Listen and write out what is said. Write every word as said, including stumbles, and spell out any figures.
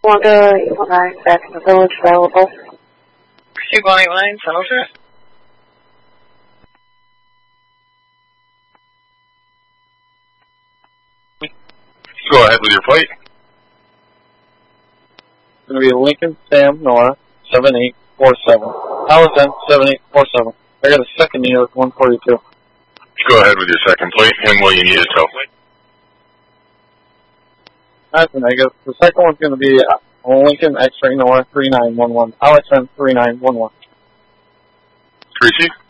Wanda eight one nine, back in the village, available. Pursuit one eight one nine, San Jose. Go ahead with your plate. It's going to be Lincoln Sam Nora, seven eight four seven. Allison, seven eight four seven. I got a second New York, one forty-two. Go ahead with your second plate, and will you need a tow plate? That's a negative. The second one's going to be Lincoln X-Ray Nora, three nine one one. Allison, three nine one one. Tracy?